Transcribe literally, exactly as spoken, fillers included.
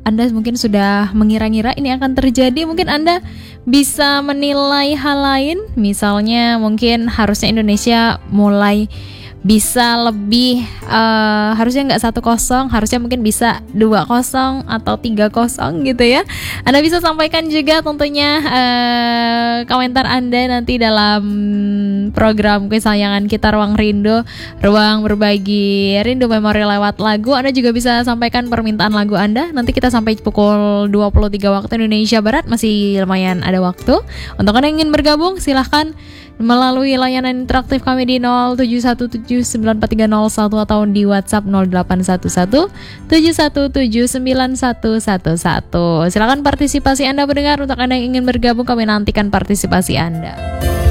Anda mungkin sudah mengira-ngira ini akan terjadi. Mungkin Anda bisa menilai hal lain, misalnya mungkin harusnya Indonesia mulai bisa lebih uh, harusnya nggak satu kosong, harusnya mungkin bisa dua kosong atau tiga kosong gitu ya. Anda bisa sampaikan juga tentunya uh, komentar Anda nanti dalam program kesayangan kita, Ruang Rindu, ruang berbagi rindu memori lewat lagu. Anda juga bisa sampaikan permintaan lagu Anda. Nanti kita sampai pukul dua puluh tiga waktu Indonesia Barat, masih lumayan ada waktu. Untuk Anda yang ingin bergabung, silahkan melalui layanan interaktif kami di nol tujuh satu tujuh sembilan empat tiga nol satu atau di WhatsApp nol delapan satu satu tujuh satu tujuh sembilan satu satu satu. Silakan partisipasi Anda pendengar. Untuk Anda yang ingin bergabung, kami nantikan partisipasi Anda.